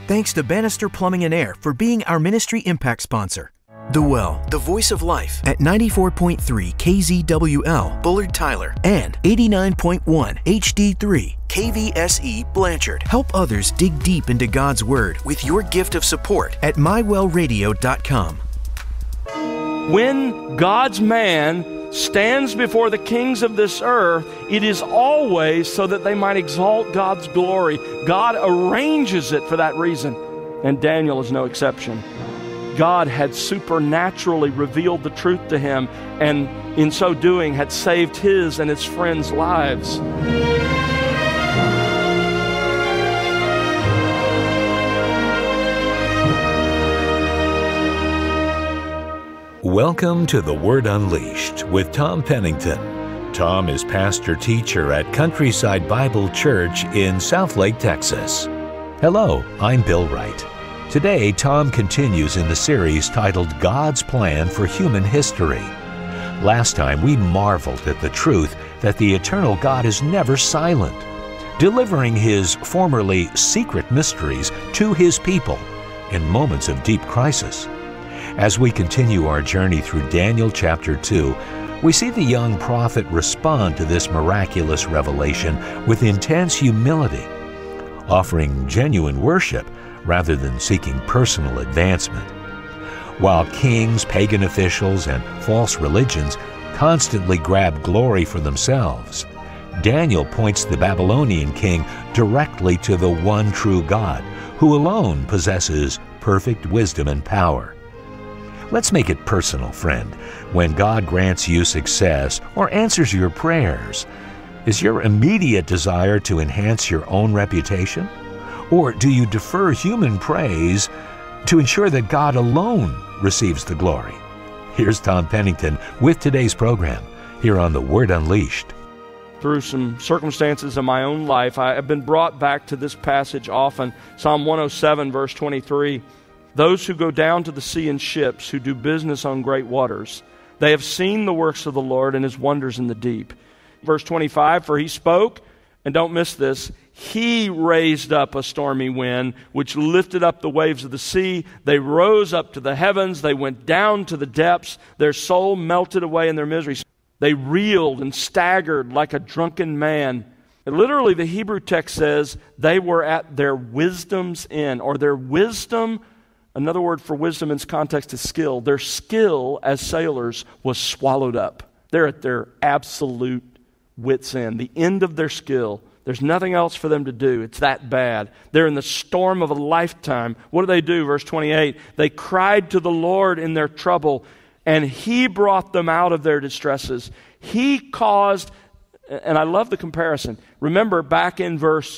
Thanks to Bannister Plumbing and Air for being our ministry impact sponsor. The Well, the voice of life at 94.3 KZWL, Bullard Tyler, and 89.1 HD3 KVSE Blanchard. Help others dig deep into God's Word with your gift of support at mywellradio.com. When God's man stands before the kings of this earth, it is always so that they might exalt God's glory. God arranges it for that reason, and Daniel is no exception. God had supernaturally revealed the truth to him, and in so doing had saved his and his friends' lives. Welcome to The Word Unleashed with Tom Pennington. Tom is pastor-teacher at Countryside Bible Church in Southlake, Texas. Hello, I'm Bill Wright. Today, Tom continues in the series titled God's Plan for Human History. Last time, we marveled at the truth that the eternal God is never silent, delivering His formerly secret mysteries to His people in moments of deep crisis. As we continue our journey through Daniel chapter 2, we see the young prophet respond to this miraculous revelation with intense humility, offering genuine worship rather than seeking personal advancement. While kings, pagan officials, and false religions constantly grab glory for themselves, Daniel points the Babylonian king directly to the one true God, who alone possesses perfect wisdom and power. Let's make it personal, friend. When God grants you success or answers your prayers, is your immediate desire to enhance your own reputation? Or do you defer human praise to ensure that God alone receives the glory? Here's Tom Pennington with today's program here on The Word Unleashed. Through some circumstances in my own life, I have been brought back to this passage often. Psalm 107, verse 23. Those who go down to the sea in ships, who do business on great waters, they have seen the works of the Lord and His wonders in the deep. Verse 25, for He spoke, and don't miss this, He raised up a stormy wind, which lifted up the waves of the sea. They rose up to the heavens. They went down to the depths. Their soul melted away in their misery. They reeled and staggered like a drunken man. And literally, the Hebrew text says they were at their wisdom's end, or their wisdom. Another word for wisdom in this context is skill. Their skill as sailors was swallowed up. They're at their absolute wit's end, the end of their skill. There's nothing else for them to do. It's that bad. They're in the storm of a lifetime. What do? Verse 28, they cried to the Lord in their trouble, and He brought them out of their distresses. He caused, and I love the comparison. Remember back in verse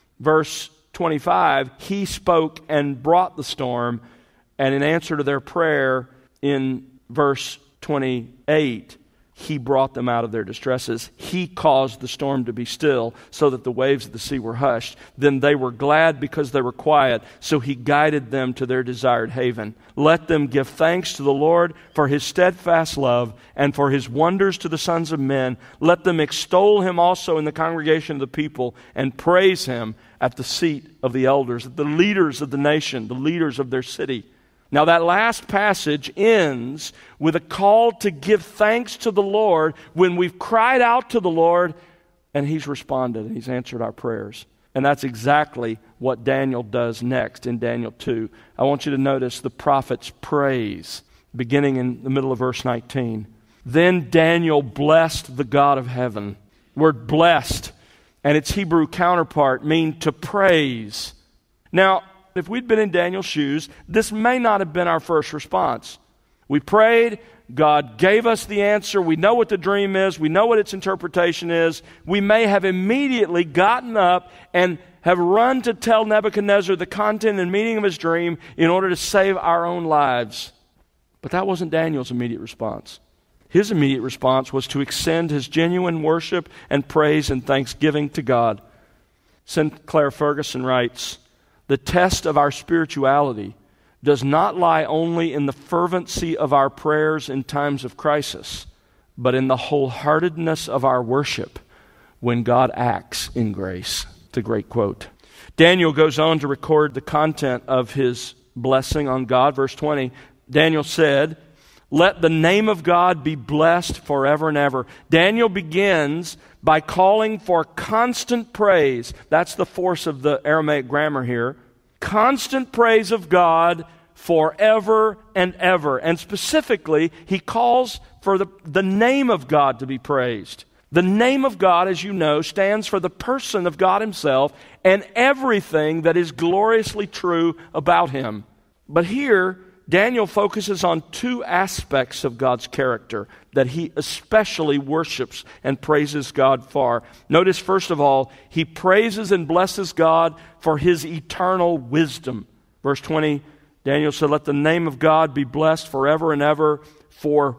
25, He spoke and brought the storm, and in answer to their prayer in verse 28, He brought them out of their distresses. He caused the storm to be still so that the waves of the sea were hushed. Then they were glad because they were quiet, so He guided them to their desired haven. Let them give thanks to the Lord for His steadfast love and for His wonders to the sons of men. Let them extol Him also in the congregation of the people and praise Him at the seat of the elders, the leaders of the nation, the leaders of their city. Now that last passage ends with a call to give thanks to the Lord when we've cried out to the Lord and He's responded and He's answered our prayers. And that's exactly what Daniel does next in Daniel 2. I want you to notice the prophet's praise beginning in the middle of verse 19. Then Daniel blessed the God of heaven. Word blessed and its Hebrew counterpart mean to praise. Now, if we'd been in Daniel's shoes, this may not have been our first response. We prayed, God gave us the answer, we know what the dream is, we know what its interpretation is. We may have immediately gotten up and have run to tell Nebuchadnezzar the content and meaning of his dream in order to save our own lives. But that wasn't Daniel's immediate response. His immediate response was to extend his genuine worship and praise and thanksgiving to God. Sinclair Ferguson writes, the test of our spirituality does not lie only in the fervency of our prayers in times of crisis, but in the wholeheartedness of our worship when God acts in grace. It's a great quote. Daniel goes on to record the content of his blessing on God. Verse 20, Daniel said, "Let the name of God be blessed forever and ever." Daniel begins by calling for constant praise. That's the force of the Aramaic grammar here. Constant praise of God forever and ever. And specifically, he calls for the name of God to be praised. The name of God, as you know, stands for the person of God himself and everything that is gloriously true about him. But here, Daniel focuses on two aspects of God's character that he especially worships and praises God for. Notice, first of all, he praises and blesses God for his eternal wisdom. Verse 20, Daniel said, "Let the name of God be blessed forever and ever, for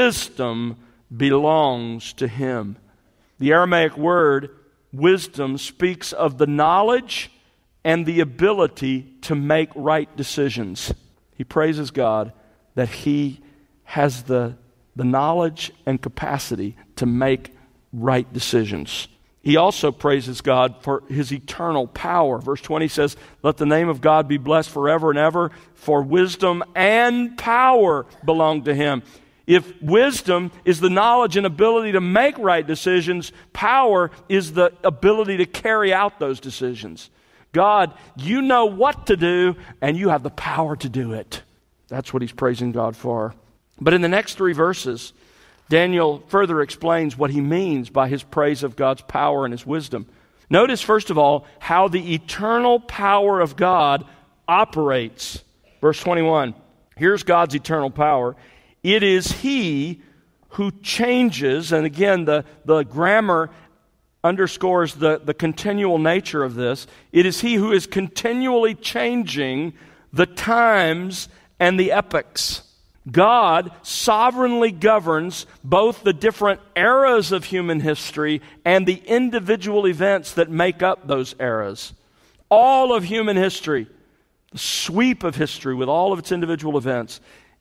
wisdom belongs to him." The Aramaic word wisdom speaks of the knowledge and the ability to make right decisions. He praises God that he has the knowledge and capacity to make right decisions. He also praises God for his eternal power. Verse 20 says, "Let the name of God be blessed forever and ever, for wisdom and power belong to him." If wisdom is the knowledge and ability to make right decisions, power is the ability to carry out those decisions. God, you know what to do, and you have the power to do it. That's what he's praising God for. But in the next three verses, Daniel further explains what he means by his praise of God's power and his wisdom. Notice, first of all, how the eternal power of God operates. Verse 21, here's God's eternal power. It is he who changes, and again, the grammar underscores the continual nature of this. It is he who is continually changing the times and the epochs. God sovereignly governs both the different eras of human history and the individual events that make up those eras. All of human history, the sweep of history with all of its individual events,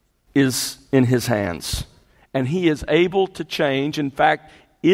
is in his hands. And he is able to change, in fact,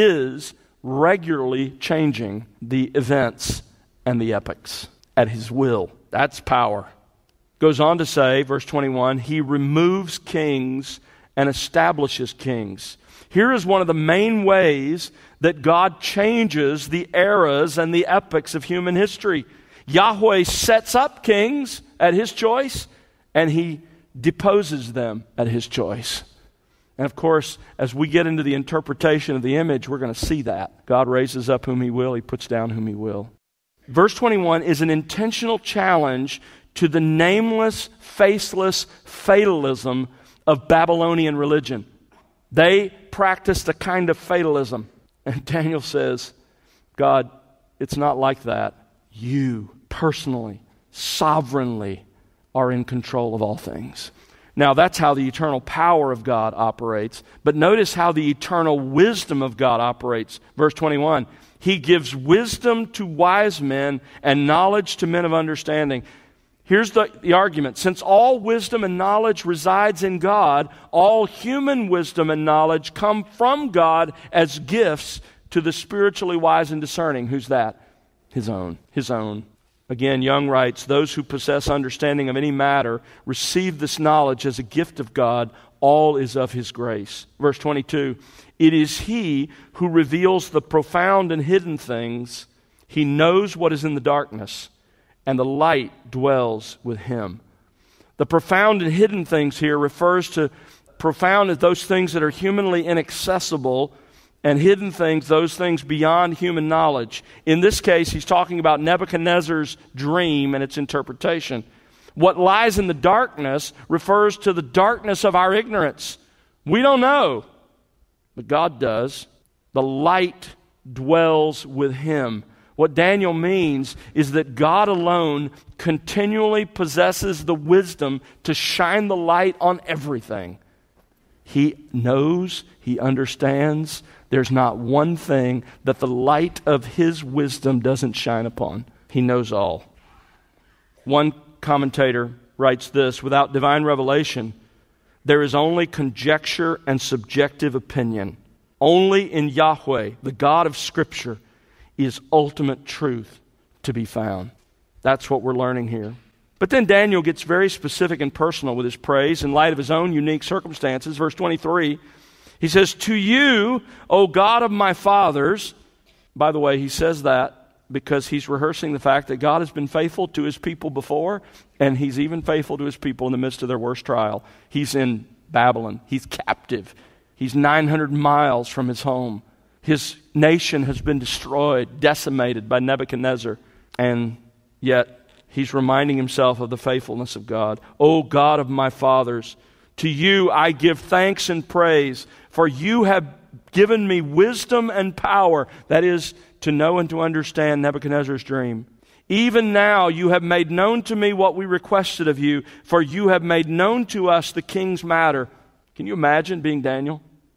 is regularly changing the events and the epochs at his will. That's power. Goes on to say, verse 21, he removes kings and establishes kings. Here is one of the main ways that God changes the eras and the epochs of human history. Yahweh sets up kings at his choice, and he deposes them at his choice. And of course, as we get into the interpretation of the image, we're going to see that. God raises up whom he will, he puts down whom he will. Verse 21 is an intentional challenge to the nameless, faceless fatalism of Babylonian religion. They practiced a kind of fatalism. And Daniel says, God, it's not like that. You personally, sovereignly are in control of all things. Now, that's how the eternal power of God operates. But notice how the eternal wisdom of God operates. Verse 21, he gives wisdom to wise men and knowledge to men of understanding. Here's the argument. Since all wisdom and knowledge resides in God, all human wisdom and knowledge come from God as gifts to the spiritually wise and discerning. Who's that? His own. His own. Again, Young writes, those who possess understanding of any matter receive this knowledge as a gift of God. All is of his grace. Verse 22, it is he who reveals the profound and hidden things. He knows what is in the darkness, and the light dwells with him. The profound and hidden things here refers to profound as those things that are humanly inaccessible, and hidden things, those things beyond human knowledge. In this case, he's talking about Nebuchadnezzar's dream and its interpretation. What lies in the darkness refers to the darkness of our ignorance. We don't know, but God does. The light dwells with him. What Daniel means is that God alone continually possesses the wisdom to shine the light on everything. He knows, he understands. There's not one thing that the light of his wisdom doesn't shine upon. He knows all. One commentator writes this, without divine revelation, there is only conjecture and subjective opinion. Only in Yahweh, the God of Scripture, is ultimate truth to be found. That's what we're learning here. But then Daniel gets very specific and personal with his praise in light of his own unique circumstances. Verse 23, he says, "To you, O God of my fathers," by the way, he says that because he's rehearsing the fact that God has been faithful to his people before, and he's even faithful to his people in the midst of their worst trial. He's in Babylon. He's captive. He's 900 miles from his home. His nation has been destroyed, decimated by Nebuchadnezzar, and yet he's reminding himself of the faithfulness of God. "O God of my fathers, to you I give thanks and praise, for you have given me wisdom and power," that is, to know and to understand Nebuchadnezzar's dream. "Even now you have made known to me what we requested of you, for you have made known to us the king's matter." Can you imagine being Daniel?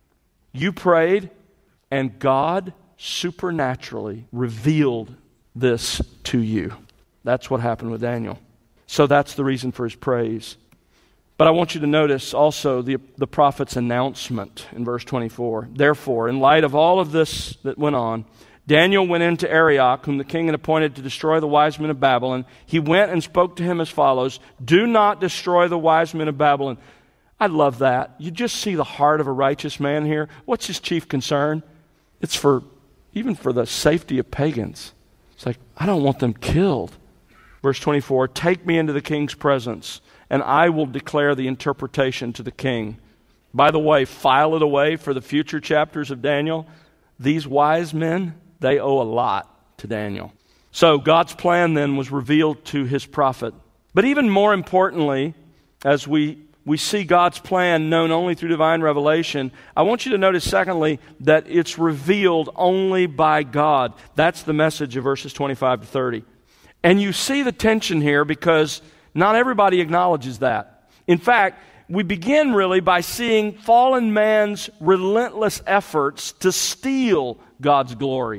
You prayed, and God supernaturally revealed this to you. That's what happened with Daniel. So that's the reason for his praise. But I want you to notice also the prophet's announcement in verse 24. "Therefore, in light of all of this that went on, Daniel went into Arioch, whom the king had appointed to destroy the wise men of Babylon. He went and spoke to him as follows, 'Do not destroy the wise men of Babylon.'" I love that. You just see the heart of a righteous man here. What's his chief concern? It's even for the safety of pagans. It's like, I don't want them killed. Verse 24, "Take me into the king's presence, and I will declare the interpretation to the king." By the way, file it away for the future chapters of Daniel. These wise men, they owe a lot to Daniel. So God's plan then was revealed to his prophet. But even more importantly, as we see God's plan known only through divine revelation, I want you to notice, secondly, that it's revealed only by God. That's the message of verses 25 to 30. And you see the tension here because not everybody acknowledges that. In fact, we begin really by seeing fallen man's relentless efforts to steal God's glory.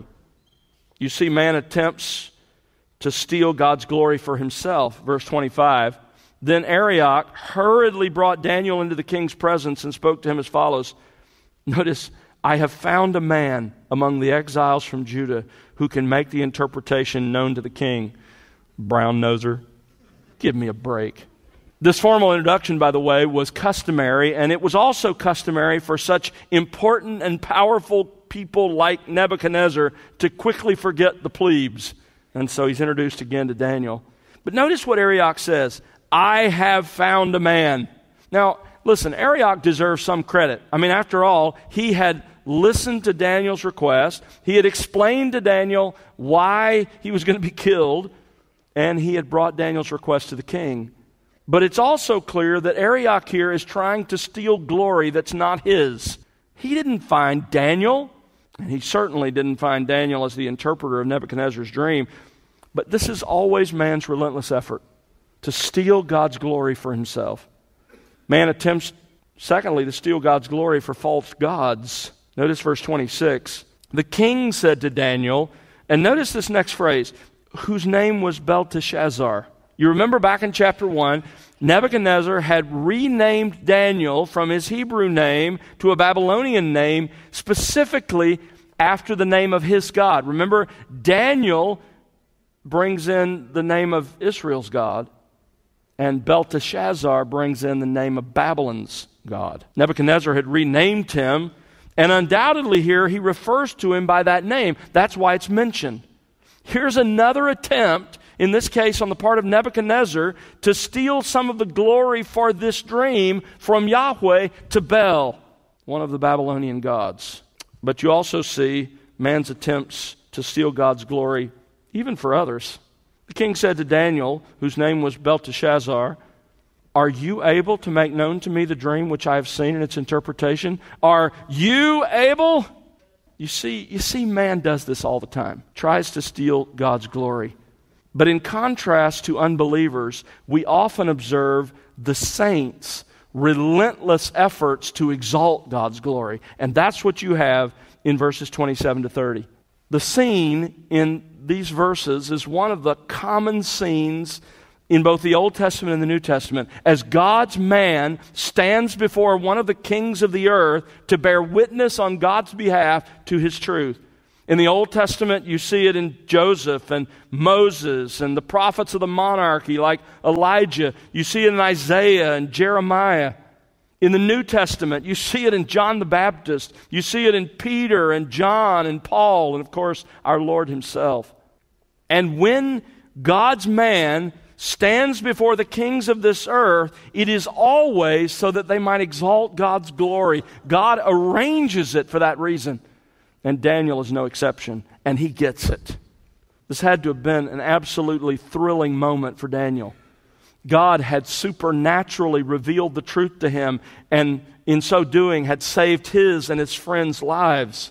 You see, man attempts to steal God's glory for himself. Verse 25, "Then Arioch hurriedly brought Daniel into the king's presence and spoke to him as follows." Notice, "I have found a man among the exiles from Judah who can make the interpretation known to the king." Brown noser, give me a break. This formal introduction, by the way, was customary, and it was also customary for such important and powerful people like Nebuchadnezzar to quickly forget the plebes. And so he's introduced again to Daniel. But notice what Arioch says, "I have found a man." Now, listen, Arioch deserves some credit. I mean, after all, he had listened to Daniel's request. He had explained to Daniel why he was going to be killed, and he had brought Daniel's request to the king. But it's also clear that Arioch here is trying to steal glory that's not his. He didn't find Daniel, and he certainly didn't find Daniel as the interpreter of Nebuchadnezzar's dream. But this is always man's relentless effort to steal God's glory for himself. Man attempts, secondly, to steal God's glory for false gods. Notice verse 26. "The king said to Daniel," and notice this next phrase, "whose name was Belteshazzar." You remember back in chapter 1, Nebuchadnezzar had renamed Daniel from his Hebrew name to a Babylonian name specifically after the name of his God. Remember, Daniel brings in the name of Israel's God, and Belteshazzar brings in the name of Babylon's God. Nebuchadnezzar had renamed him, and undoubtedly here he refers to him by that name. That's why it's mentioned. Here's another attempt, in this case on the part of Nebuchadnezzar, to steal some of the glory for this dream from Yahweh to Bel, one of the Babylonian gods. But you also see man's attempts to steal God's glory even for others. The king said to Daniel, whose name was Belteshazzar, "Are you able to make known to me the dream which I have seen in its interpretation?" Are you able? You see, man does this all the time, tries to steal God's glory. But in contrast to unbelievers, we often observe the saints' relentless efforts to exalt God's glory. And that's what you have in verses 27 to 30. The scene in these verses is one of the common scenes in both the Old Testament and the New Testament, as God's man stands before one of the kings of the earth to bear witness on God's behalf to his truth. In the Old Testament, you see it in Joseph and Moses and the prophets of the monarchy like Elijah. You see it in Isaiah and Jeremiah. In the New Testament, you see it in John the Baptist. You see it in Peter and John and Paul and, of course, our Lord himself. And when God's man stands before the kings of this earth, it is always so that they might exalt God's glory. God arranges it for that reason. And Daniel is no exception, and he gets it. This had to have been an absolutely thrilling moment for Daniel. God had supernaturally revealed the truth to him, and in so doing had saved his and his friends' lives.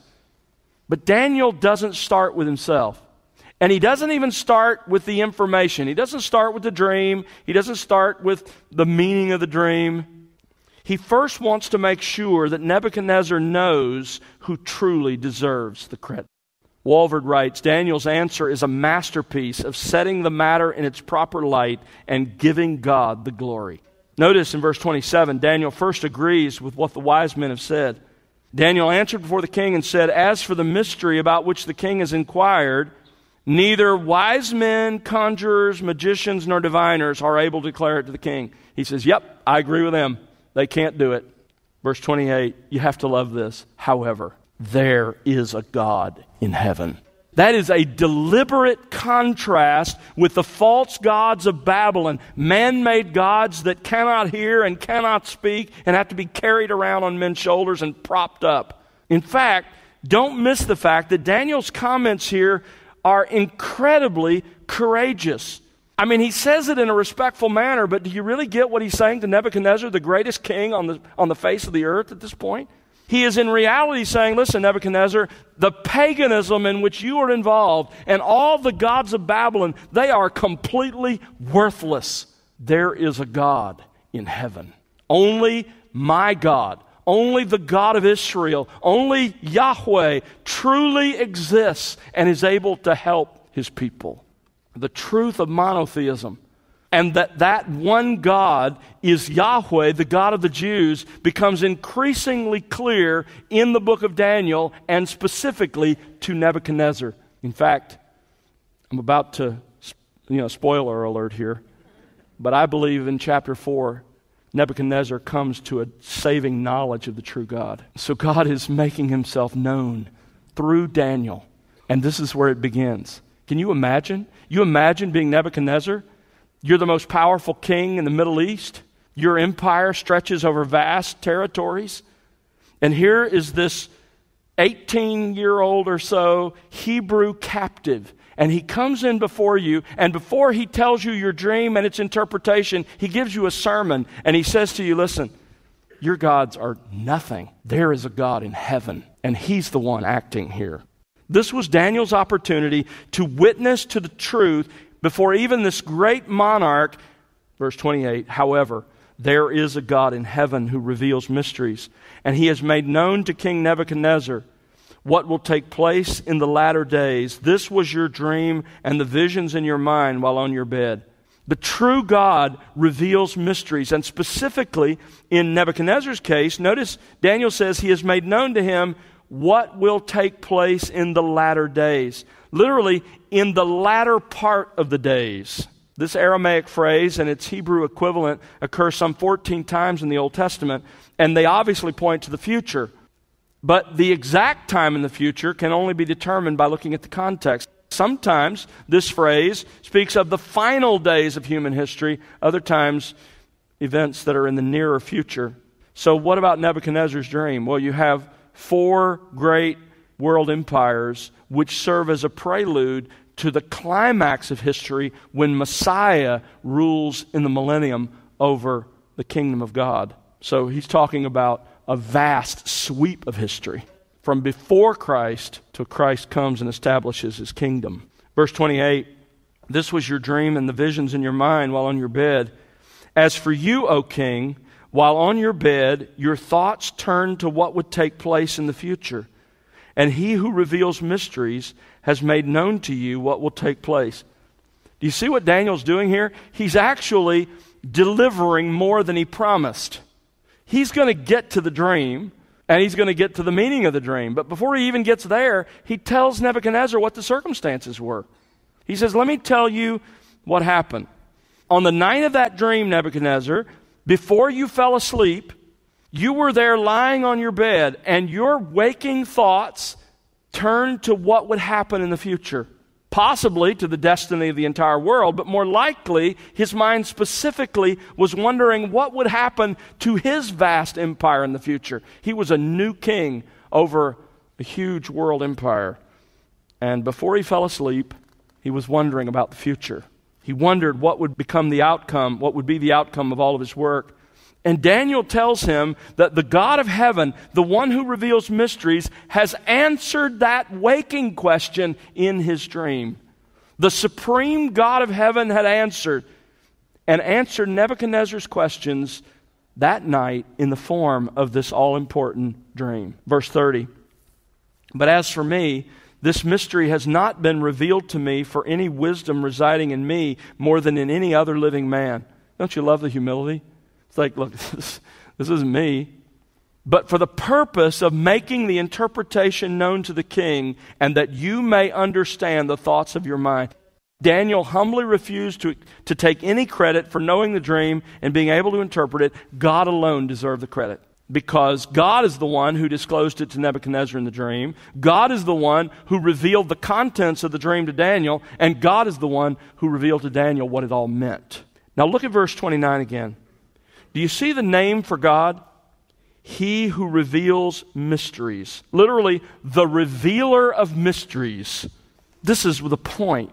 But Daniel doesn't start with himself. And he doesn't even start with the information. He doesn't start with the dream. He doesn't start with the meaning of the dream. He first wants to make sure that Nebuchadnezzar knows who truly deserves the credit. Walvoord writes, Daniel's answer is a masterpiece of setting the matter in its proper light and giving God the glory. Notice in verse 27, Daniel first agrees with what the wise men have said. Daniel answered before the king and said, as for the mystery about which the king has inquired, neither wise men, conjurers, magicians, nor diviners are able to declare it to the king. He says, yep, I agree with them. They can't do it. Verse 28, you have to love this. However, there is a God in heaven. That is a deliberate contrast with the false gods of Babylon, man-made gods that cannot hear and cannot speak and have to be carried around on men's shoulders and propped up. In fact, don't miss the fact that Daniel's comments here are incredibly courageous. I mean, he says it in a respectful manner, but do you really get what he's saying to Nebuchadnezzar, the greatest king on the face of the earth at this point? He is in reality saying, listen, Nebuchadnezzar, the paganism in which you are involved and all the gods of Babylon, they are completely worthless. There is a God in heaven. Only my God, only the God of Israel, only Yahweh truly exists and is able to help his people. The truth of monotheism and that one God is Yahweh, the God of the Jews, becomes increasingly clear in the book of Daniel and specifically to Nebuchadnezzar. In fact, I'm about to, spoiler alert here, but I believe in chapter 4, Nebuchadnezzar comes to a saving knowledge of the true God. So God is making himself known through Daniel, and this is where it begins. Can you imagine? You imagine being Nebuchadnezzar? You're the most powerful king in the Middle East. Your empire stretches over vast territories. And here is this 18-year-old or so Hebrew captive. And he comes in before you, and before he tells you your dream and its interpretation, he gives you a sermon, and he says to you, listen, your gods are nothing. There is a God in heaven, and he's the one acting here. This was Daniel's opportunity to witness to the truth before even this great monarch. Verse 28, however, there is a God in heaven who reveals mysteries, and he has made known to King Nebuchadnezzar what will take place in the latter days. This was your dream and the visions in your mind while on your bed. The true God reveals mysteries, and specifically in Nebuchadnezzar's case, notice Daniel says he has made known to him what will take place in the latter days. Literally, in the latter part of the days. This Aramaic phrase and its Hebrew equivalent occurs some 14 times in the Old Testament, and they obviously point to the future. But the exact time in the future can only be determined by looking at the context. Sometimes this phrase speaks of the final days of human history, other times events that are in the nearer future. So what about Nebuchadnezzar's dream? Well, you have 4 great world empires which serve as a prelude to the climax of history when Messiah rules in the millennium over the kingdom of God. So he's talking about a vast sweep of history from before Christ till Christ comes and establishes his kingdom. Verse 28, this was your dream and the visions in your mind while on your bed. As for you, O king, while on your bed, your thoughts turned to what would take place in the future. And he who reveals mysteries has made known to you what will take place. Do you see what Daniel's doing here? He's actually delivering more than he promised. He's going to get to the dream, And he's going to get to the meaning of the dream. But before he even gets there, he tells Nebuchadnezzar what the circumstances were. He says, let me tell you what happened. On the night of that dream, Nebuchadnezzar, before you fell asleep, you were there lying on your bed, and your waking thoughts turned to what would happen in the future. Possibly to the destiny of the entire world, but more likely, his mind specifically was wondering what would happen to his vast empire in the future. He was a new king over a huge world empire. And before he fell asleep, he was wondering about the future. He wondered what would become the outcome, what would be the outcome of all of his work. And Daniel tells him that the God of heaven, the one who reveals mysteries, has answered that waking question in his dream. The supreme God of heaven had answered Nebuchadnezzar's questions that night in the form of this all-important dream. Verse 30, but as for me, this mystery has not been revealed to me for any wisdom residing in me more than in any other living man. Don't you love the humility? It's like, look, this isn't me. But for the purpose of making the interpretation known to the king, and that you may understand the thoughts of your mind. Daniel humbly refused to take any credit for knowing the dream and being able to interpret it. God alone deserved the credit. Because God is the one who disclosed it to Nebuchadnezzar in the dream. God is the one who revealed the contents of the dream to Daniel. And God is the one who revealed to Daniel what it all meant. Now look at verse 29 again. Do you see the name for God? He who reveals mysteries. Literally, the revealer of mysteries. This is the point.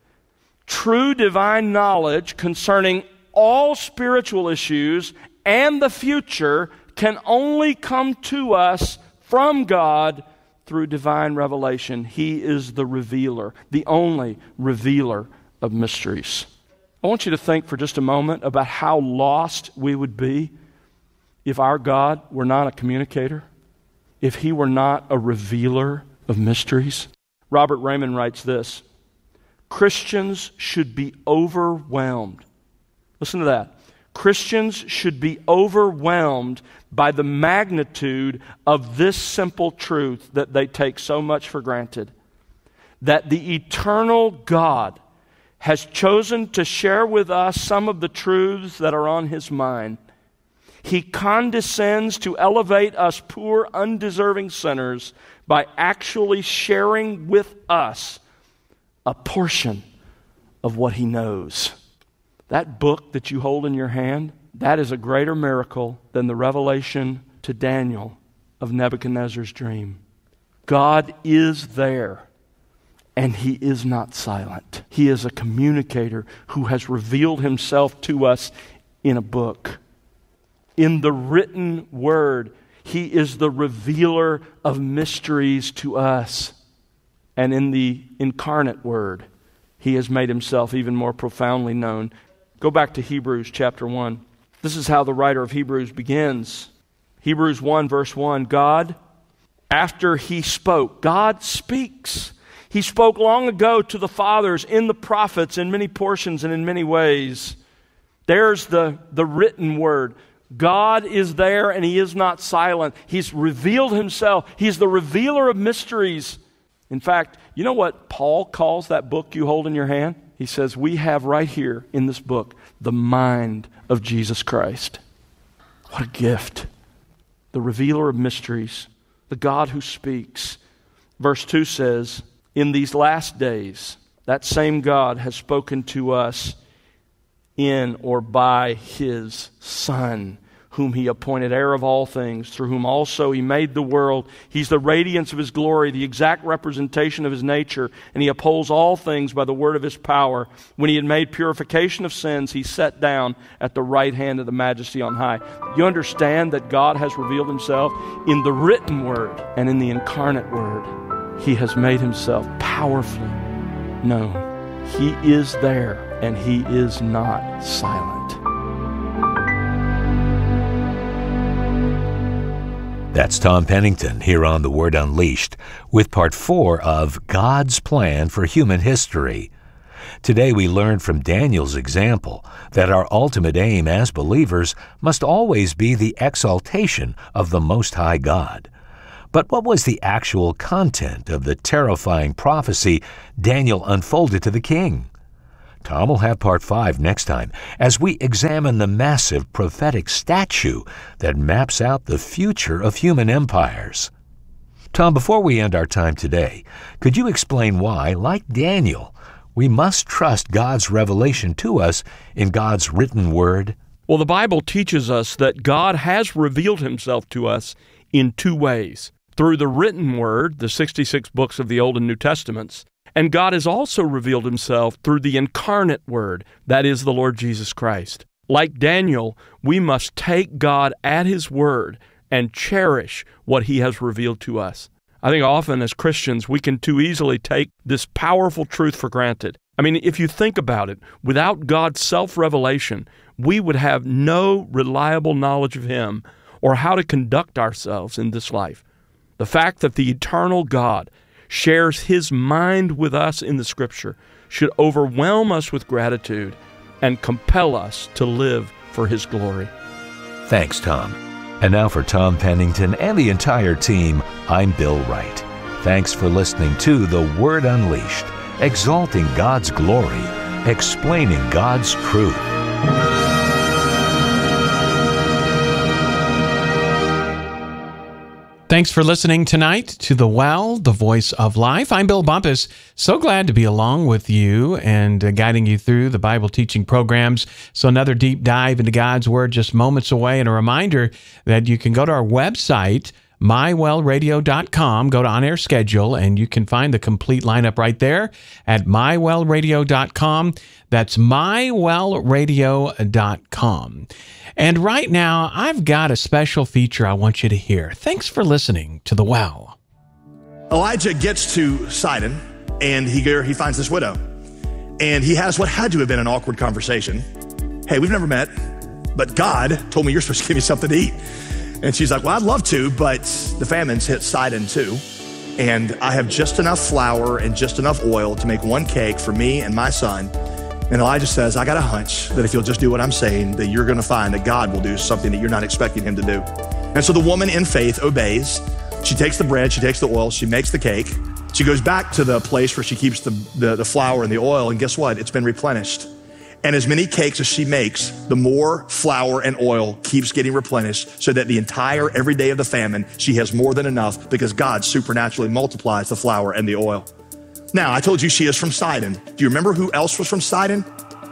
True divine knowledge concerning all spiritual issues and the future can only come to us from God through divine revelation. He is the revealer, the only revealer of mysteries. I want you to think for just a moment about how lost we would be if our God were not a communicator, if He were not a revealer of mysteries. Robert Raymond writes this: Christians should be overwhelmed. Listen to that. Christians should be overwhelmed by the magnitude of this simple truth that they take so much for granted. That the eternal God has chosen to share with us some of the truths that are on His mind. He condescends to elevate us poor, undeserving sinners by actually sharing with us a portion of what He knows. That book that you hold in your hand, that is a greater miracle than the revelation to Daniel of Nebuchadnezzar's dream. God is there. And He is not silent. He is a communicator who has revealed Himself to us in a book. In the written word, He is the revealer of mysteries to us. And in the incarnate word, He has made Himself even more profoundly known. Go back to Hebrews chapter 1. This is how the writer of Hebrews begins. Hebrews 1 verse 1, God, after He spoke, God speaks. He spoke long ago to the fathers in the prophets in many portions and in many ways. There's the written word. God is there and He is not silent. He's revealed Himself. He's the revealer of mysteries. In fact, you know what Paul calls that book you hold in your hand? He says, we have right here in this book the mind of Jesus Christ. What a gift. The revealer of mysteries. The God who speaks. Verse 2 says, in these last days, that same God has spoken to us in or by His Son, whom He appointed heir of all things, through whom also He made the world. He's the radiance of His glory, the exact representation of His nature, and He upholds all things by the word of His power. When He had made purification of sins, He sat down at the right hand of the Majesty on high. You understand that God has revealed Himself in the written word and in the incarnate word. He has made Himself powerfully known. He is there, and He is not silent. That's Tom Pennington here on The Word Unleashed with part 4 of God's Plan for Human History. Today we learned from Daniel's example that our ultimate aim as believers must always be the exaltation of the Most High God. But what was the actual content of the terrifying prophecy Daniel unfolded to the king? Tom will have part 5 next time as we examine the massive prophetic statue that maps out the future of human empires. Tom, before we end our time today, could you explain why, like Daniel, we must trust God's revelation to us in God's written word? Well, the Bible teaches us that God has revealed himself to us in 2 ways. Through the written word, the 66 books of the Old and New Testaments, and God has also revealed himself through the incarnate word, that is the Lord Jesus Christ. Like Daniel, we must take God at his word and cherish what he has revealed to us. I think often as Christians, we can too easily take this powerful truth for granted. I mean, if you think about it, without God's self-revelation, we would have no reliable knowledge of him or how to conduct ourselves in this life. The fact that the eternal God shares his mind with us in the Scripture should overwhelm us with gratitude and compel us to live for his glory. Thanks, Tom. And now for Tom Pennington and the entire team, I'm Bill Wright. Thanks for listening to The Word Unleashed, exalting God's glory, explaining God's truth. Thanks for listening tonight to The Well, the Voice of Life. I'm Bill Bumpus. So glad to be along with you and guiding you through the Bible teaching programs. So another deep dive into God's Word just moments away. And a reminder that you can go to our website, mywellradio.com, go to On Air Schedule, and you can find the complete lineup right there at mywellradio.com. That's mywellradio.com. And right now, I've got a special feature I want you to hear. Thanks for listening to The Well. Elijah gets to Sidon, and he finds this widow. And he has what had to have been an awkward conversation. Hey, we've never met, but God told me you're supposed to give me something to eat. And she's like, well, I'd love to, but the famine's hit Sidon too. And I have just enough flour and just enough oil to make 1 cake for me and my son. And Elijah says, I got a hunch that if you'll just do what I'm saying, that you're going to find that God will do something that you're not expecting him to do. And so the woman in faith obeys. She takes the bread, she takes the oil, she makes the cake. She goes back to the place where she keeps the flour and the oil, and guess what? It's been replenished. And as many cakes as she makes, the more flour and oil keeps getting replenished so that the entire every day of the famine, she has more than enough because God supernaturally multiplies the flour and the oil. Now, I told you she is from Sidon. Do you remember who else was from Sidon?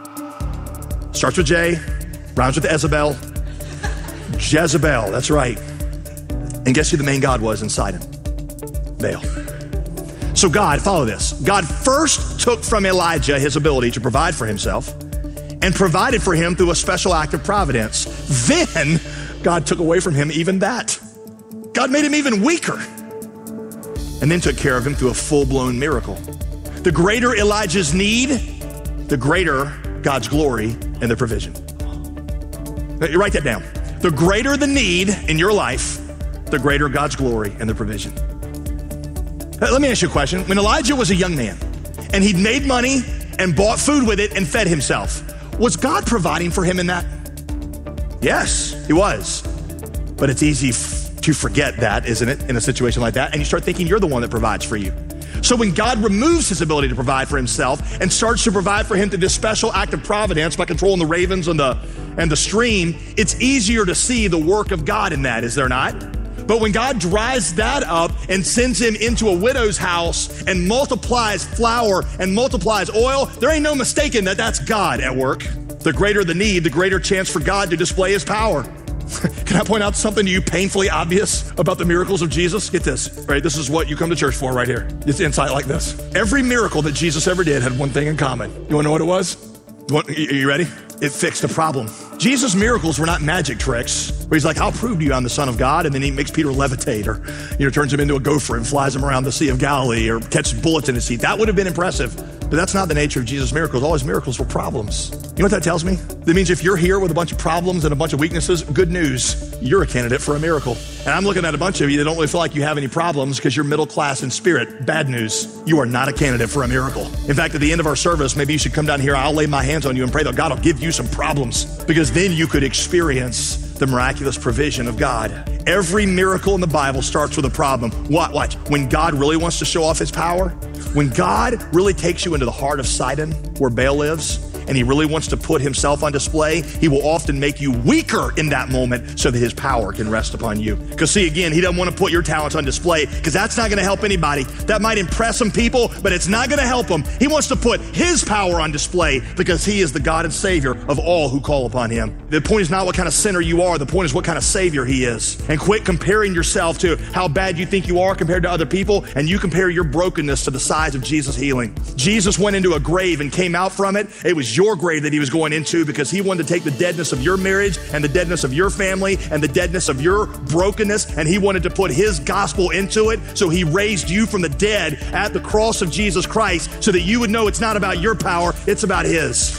Starts with J, rhymes with Jezebel. Jezebel, that's right. And guess who the main god was in Sidon? Baal. So God, follow this. God first took from Elijah his ability to provide for himself and provided for him through a special act of providence. Then God took away from him even that. God made him even weaker and then took care of him through a full-blown miracle. The greater Elijah's need, the greater God's glory and the provision. You write that down. The greater the need in your life, the greater God's glory and the provision. Let me ask you a question. When Elijah was a young man and he'd made money and bought food with it and fed himself, was God providing for him in that? Yes, he was. But it's easy to forget that, isn't it, in a situation like that? And you start thinking you're the one that provides for you. So when God removes his ability to provide for himself and starts to provide for him through this special act of providence by controlling the ravens and the stream, it's easier to see the work of God in that, is there not? But when God dries that up and sends him into a widow's house and multiplies flour and multiplies oil, there ain't no mistaking that that's God at work. The greater the need, the greater chance for God to display his power. Can I point out something to you painfully obvious about the miracles of Jesus? Get this, right? This is what you come to church for right here. It's insight like this. Every miracle that Jesus ever did had one thing in common. You want to know what it was? Are you ready? It fixed a problem. Jesus' miracles were not magic tricks where he's like, I'll prove to you I'm the Son of God, and then he makes Peter levitate or turns him into a gopher and flies him around the Sea of Galilee or catches bullets in his seat. That would have been impressive. But that's not the nature of Jesus' miracles. All his miracles were problems. You know what that tells me? That means if you're here with a bunch of problems and a bunch of weaknesses, good news, you're a candidate for a miracle. And I'm looking at a bunch of you that don't really feel like you have any problems because you're middle class in spirit. Bad news, you are not a candidate for a miracle. In fact, at the end of our service, maybe you should come down here. I'll lay my hands on you and pray that God will give you some problems, because then you could experience the miraculous provision of God. Every miracle in the Bible starts with a problem. Watch. When God really wants to show off his power, when God really takes you into the heart of Sidon, where Baal lives, and he really wants to put himself on display, he will often make you weaker in that moment so that his power can rest upon you. Because see, again, he doesn't want to put your talents on display, because that's not going to help anybody. That might impress some people, but it's not going to help them. He wants to put his power on display because he is the God and Savior of all who call upon him. The point is not what kind of sinner you are. The point is what kind of Savior he is. And quit comparing yourself to how bad you think you are compared to other people, and you compare your brokenness to the size of Jesus' healing. Jesus went into a grave and came out from it. It was your grave that he was going into, because he wanted to take the deadness of your marriage and the deadness of your family and the deadness of your brokenness, and he wanted to put his gospel into it. So he raised you from the dead at the cross of Jesus Christ so that you would know it's not about your power, it's about his.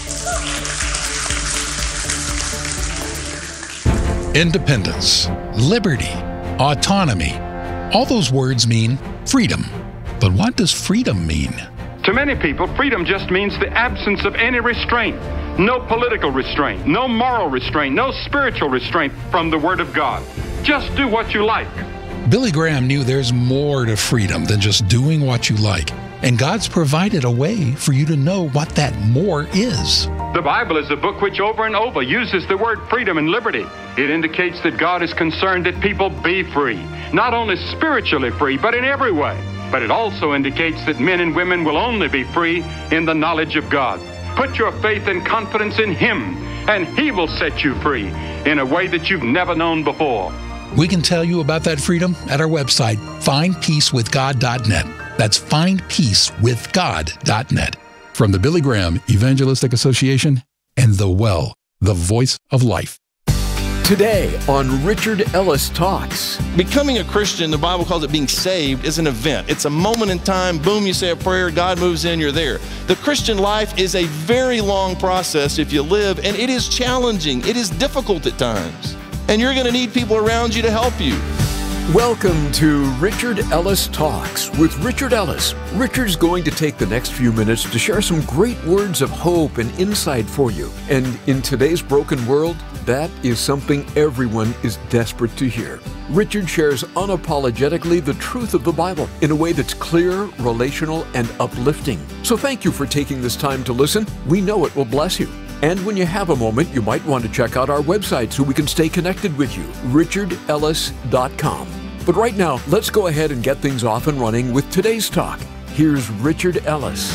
Independence, liberty, autonomy. All those words mean freedom. But what does freedom mean? To many people, freedom just means the absence of any restraint. No political restraint, no moral restraint, no spiritual restraint from the Word of God. Just do what you like. Billy Graham knew there's more to freedom than just doing what you like. And God's provided a way for you to know what that more is. The Bible is a book which over and over uses the word freedom and liberty. It indicates that God is concerned that people be free, not only spiritually free, but in every way. But it also indicates that men and women will only be free in the knowledge of God. Put your faith and confidence in Him, and He will set you free in a way that you've never known before. We can tell you about that freedom at our website, findpeacewithgod.net. That's findpeacewithgod.net. From the Billy Graham Evangelistic Association and The Well, the voice of life. Today on Richard Ellis Talks. Becoming a Christian, the Bible calls it being saved, is an event. It's a moment in time. Boom, you say a prayer, God moves in, you're there. The Christian life is a very long process if you live, and it is challenging. It is difficult at times. And you're going to need people around you to help you. Welcome to Richard Ellis Talks with Richard Ellis. Richard's going to take the next few minutes to share some great words of hope and insight for you. And in today's broken world, that is something everyone is desperate to hear. Richard shares unapologetically the truth of the Bible in a way that's clear, relational, and uplifting. So thank you for taking this time to listen. We know it will bless you. And when you have a moment, you might want to check out our website so we can stay connected with you, richardellis.com. But right now, let's go ahead and get things off and running with today's talk. Here's Richard Ellis.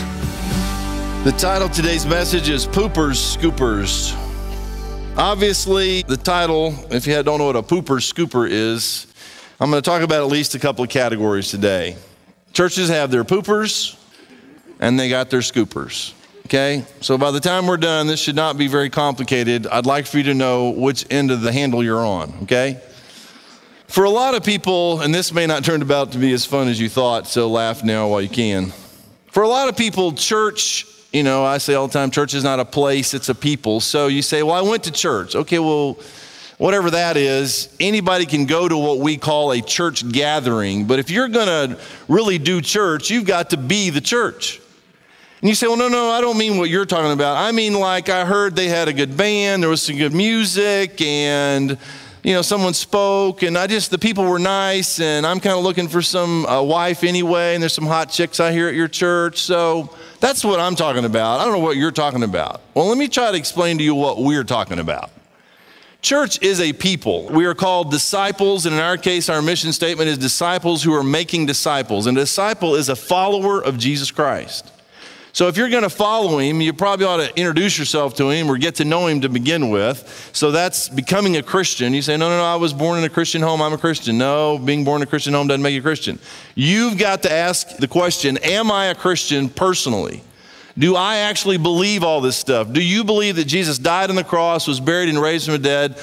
The title of today's message is Poopers Scoopers. Obviously, the title, if you don't know what a pooper scooper is, I'm going to talk about at least a couple of categories today. Churches have their poopers, and they got their scoopers. Okay, so by the time we're done, this should not be very complicated. I'd like for you to know which end of the handle you're on, okay? For a lot of people, and this may not turn out to be as fun as you thought, so laugh now while you can. For a lot of people, church, I say all the time, church is not a place, it's a people. So you say, well, I went to church. Okay, well, whatever that is, anybody can go to what we call a church gathering. But if you're going to really do church, you've got to be the church. And you say, well, no, I don't mean what you're talking about. I mean, like, I heard they had a good band, there was some good music, and, someone spoke, and the people were nice, and I'm kind of looking for some wife anyway, and there's some hot chicks I hear at your church. So that's what I'm talking about. I don't know what you're talking about. Well, let me try to explain to you what we're talking about. Church is a people. We are called disciples, and in our case, our mission statement is disciples who are making disciples. And a disciple is a follower of Jesus Christ. So if you're going to follow him, you probably ought to introduce yourself to him or get to know him to begin with. So that's becoming a Christian. You say, no, I was born in a Christian home, I'm a Christian. No, being born in a Christian home doesn't make you a Christian. You've got to ask the question, am I a Christian personally? Do I actually believe all this stuff? Do you believe that Jesus died on the cross, was buried and raised from the dead?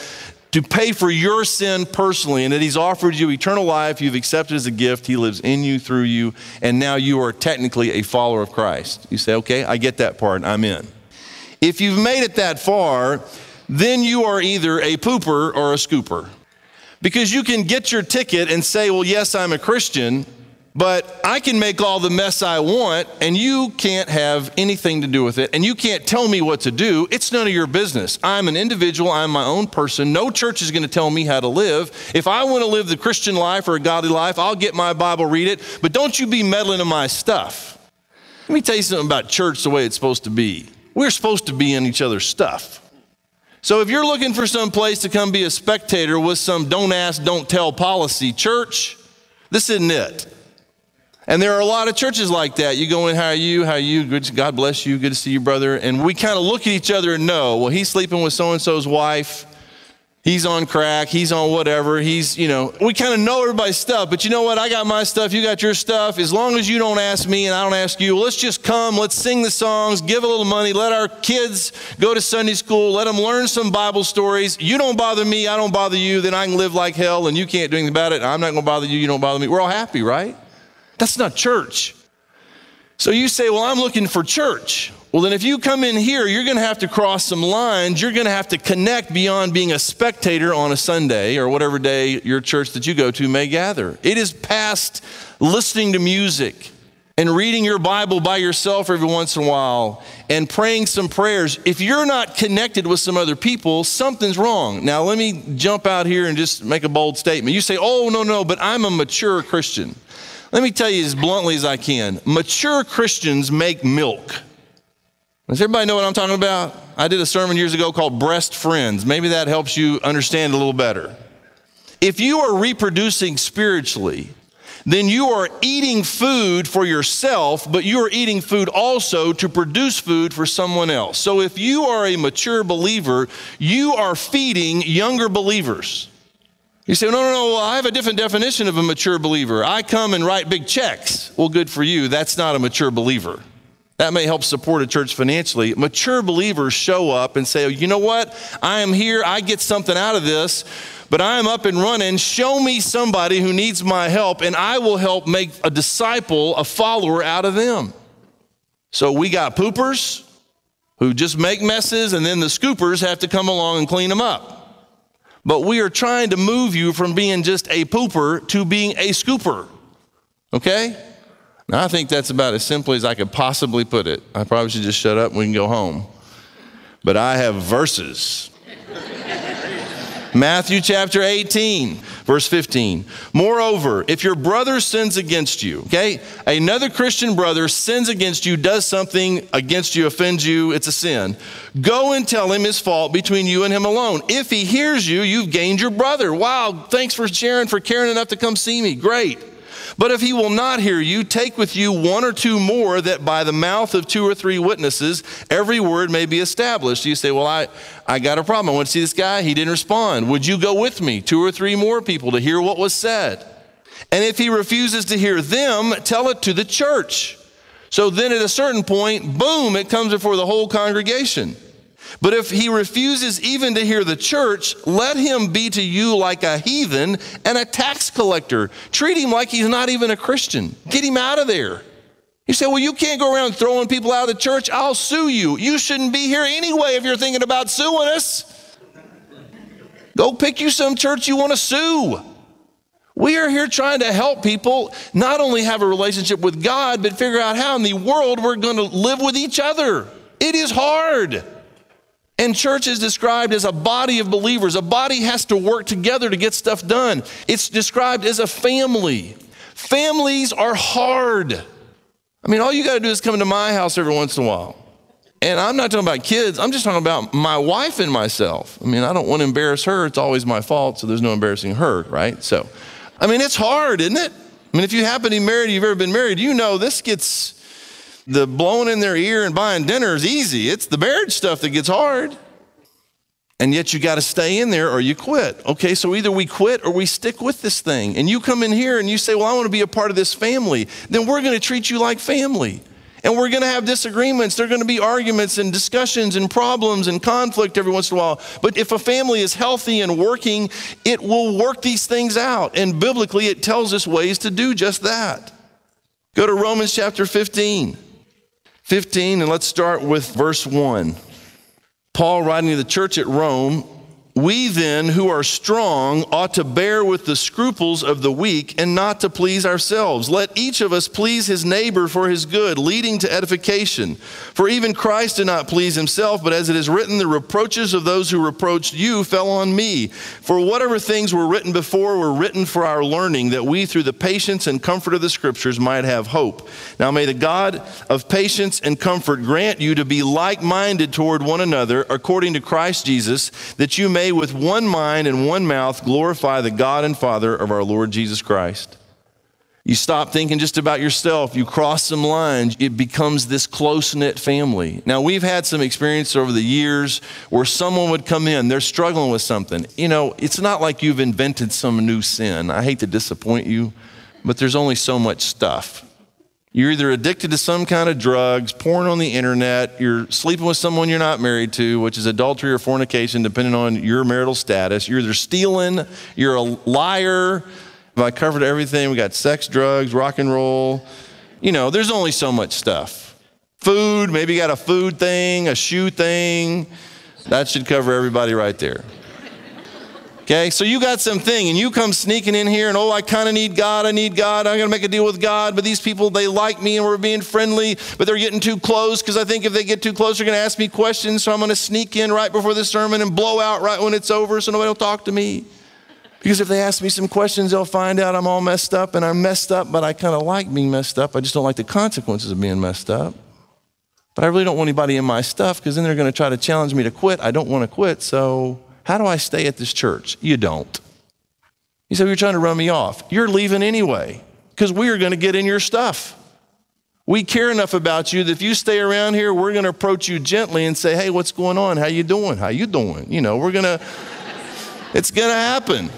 to pay for your sin personally, and that he's offered you eternal life. You've accepted as a gift. He lives in you, through you, and now you are technically a follower of Christ. You say, okay, I get that part. I'm in. If you've made it that far, then you are either a pooper or a scooper. Because you can get your ticket and say, well, yes, I'm a Christian, but I can make all the mess I want, and you can't have anything to do with it, and you can't tell me what to do. It's none of your business. I'm an individual. I'm my own person. No church is going to tell me how to live. If I want to live the Christian life or a godly life, I'll get my Bible, read it, but don't you be meddling in my stuff. Let me tell you something about church the way it's supposed to be. We're supposed to be in each other's stuff. So if you're looking for some place to come be a spectator with some don't ask, don't tell policy, church, this isn't it. And there are a lot of churches like that. You go in, how are you? How are you? Good, God bless you. Good to see you, brother. And we kind of look at each other and know, well, he's sleeping with so-and-so's wife. He's on crack. He's on whatever. We kind of know everybody's stuff. But you know what? I got my stuff. You got your stuff. As long as you don't ask me and I don't ask you, let's just come. Let's sing the songs. Give a little money. Let our kids go to Sunday school. Let them learn some Bible stories. You don't bother me. I don't bother you. Then I can live like hell and you can't do anything about it. I'm not going to bother you. You don't bother me. We're all happy, right? That's not church. So you say, well, I'm looking for church. Well, then if you come in here, you're going to have to cross some lines. You're going to have to connect beyond being a spectator on a Sunday or whatever day your church that you go to may gather. It is past listening to music and reading your Bible by yourself every once in a while and praying some prayers. If you're not connected with some other people, something's wrong. Now, let me jump out here and just make a bold statement. You say, oh, no, but I'm a mature Christian. Let me tell you as bluntly as I can, mature Christians make milk. Does everybody know what I'm talking about? I did a sermon years ago called Breast Friends. Maybe that helps you understand a little better. If you are reproducing spiritually, then you are eating food for yourself, but you are eating food also to produce food for someone else. So if you are a mature believer, you are feeding younger believers. You say, no, well, I have a different definition of a mature believer. I come and write big checks. Well, good for you. That's not a mature believer. That may help support a church financially. Mature believers show up and say, you know what? I am here. I get something out of this, but I am up and running. Show me somebody who needs my help, and I will help make a disciple, a follower out of them. So we got poopers who just make messes, and then the scoopers have to come along and clean them up. But we are trying to move you from being just a pooper to being a scooper, okay? Now, I think that's about as simply as I could possibly put it. I probably should just shut up and we can go home. But I have verses. Matthew chapter 18, verse 15. Moreover, if your brother sins against you, okay? Another Christian brother sins against you, does something against you, offends you, it's a sin. Go and tell him his fault between you and him alone. If he hears you, you've gained your brother. Wow, thanks for sharing, for caring enough to come see me. Great. But if he will not hear you, take with you one or two more, that by the mouth of 2 or 3 witnesses, every word may be established. You say, well, I got a problem. I want to see this guy. He didn't respond. Would you go with me, 2 or 3 more people, to hear what was said? And if he refuses to hear them, tell it to the church. So then at a certain point, boom, it comes before the whole congregation. But if he refuses even to hear the church, let him be to you like a heathen and a tax collector. Treat him like he's not even a Christian. Get him out of there. You say, well, you can't go around throwing people out of the church. I'll sue you. You shouldn't be here anyway if you're thinking about suing us. Go pick you some church you want to sue. We are here trying to help people not only have a relationship with God, but figure out how in the world we're going to live with each other. It is hard. And church is described as a body of believers. A body has to work together to get stuff done. It's described as a family. Families are hard. I mean, all you got to do is come to my house every once in a while. And I'm not talking about kids. I'm just talking about my wife and myself. I mean, I don't want to embarrass her. It's always my fault, so there's no embarrassing her, right? So, I mean, it's hard, isn't it? I mean, if you happen to be married, you've ever been married, you know this gets... The blowing in their ear and buying dinner is easy. It's the marriage stuff that gets hard. And yet you got to stay in there or you quit. Okay, so either we quit or we stick with this thing. And you come in here and you say, well, I want to be a part of this family. Then we're going to treat you like family. And we're going to have disagreements. There are going to be arguments and discussions and problems and conflict every once in a while. But if a family is healthy and working, it will work these things out. And biblically, it tells us ways to do just that. Go to Romans chapter 15. And let's start with verse 1. Paul writing to the church at Rome, "We then who are strong ought to bear with the scruples of the weak and not to please ourselves. Let each of us please his neighbor for his good, leading to edification. For even Christ did not please himself, but as it is written, the reproaches of those who reproached you fell on me. For whatever things were written before were written for our learning, that we through the patience and comfort of the scriptures might have hope. Now may the God of patience and comfort grant you to be like-minded toward one another, according to Christ Jesus, that you may with one mind and one mouth glorify the God and Father of our Lord Jesus Christ." You stop thinking just about yourself. You cross some lines. It becomes this close-knit family. Now, we've had some experience over the years where someone would come in, they're struggling with something. You know, it's not like you've invented some new sin. I hate to disappoint you, but there's only so much stuff. You're either addicted to some kind of drugs, porn on the internet, you're sleeping with someone you're not married to, which is adultery or fornication, depending on your marital status. You're either stealing, you're a liar. I covered everything. We got sex, drugs, rock and roll. You know, there's only so much stuff. Food, maybe you got a food thing, a shoe thing. That should cover everybody right there. Okay, so you got something and you come sneaking in here and, oh, I kind of need God. I'm going to make a deal with God. But these people, they like me and we're being friendly, but they're getting too close because I think if they get too close, they're going to ask me questions. So I'm going to sneak in right before the sermon and blow out right when it's over so nobody will talk to me. Because if they ask me some questions, they'll find out I'm all messed up and I'm messed up, but I kind of like being messed up. I just don't like the consequences of being messed up. But I really don't want anybody in my stuff because then they're going to try to challenge me to quit. I don't want to quit, so how do I stay at this church? You don't. You say, you're trying to run me off. You're leaving anyway because we are going to get in your stuff. We care enough about you that if you stay around here, we're going to approach you gently and say, hey, what's going on? How you doing? How you doing? You know, it's going to happen.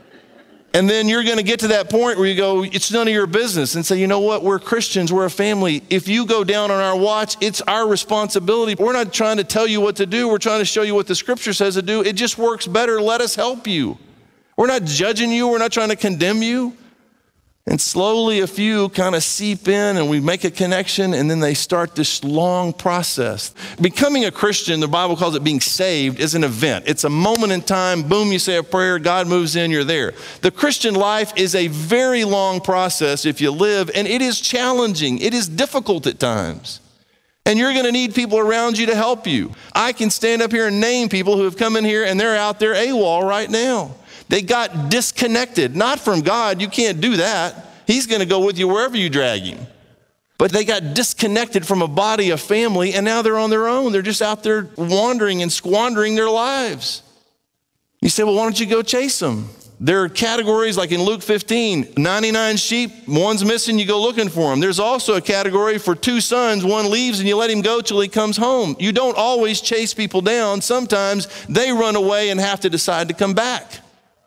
And then you're going to get to that point where you go, it's none of your business, and say, you know what? We're Christians. We're a family. If you go down on our watch, it's our responsibility. We're not trying to tell you what to do. We're trying to show you what the scripture says to do. It just works better. Let us help you. We're not judging you. We're not trying to condemn you. And slowly a few kind of seep in and we make a connection and then they start this long process. Becoming a Christian, the Bible calls it being saved, is an event. It's a moment in time. Boom, you say a prayer, God moves in, you're there. The Christian life is a very long process if you live, and it is challenging. It is difficult at times. And you're going to need people around you to help you. I can stand up here and name people who have come in here and they're out there AWOL right now. They got disconnected, not from God. You can't do that. He's going to go with you wherever you drag him. But they got disconnected from a body, a family, and now they're on their own. They're just out there wandering and squandering their lives. You say, well, why don't you go chase them? There are categories like in Luke 15, 99 sheep, one's missing, you go looking for him. There's also a category for 2 sons, one leaves and you let him go till he comes home. You don't always chase people down. Sometimes they run away and have to decide to come back.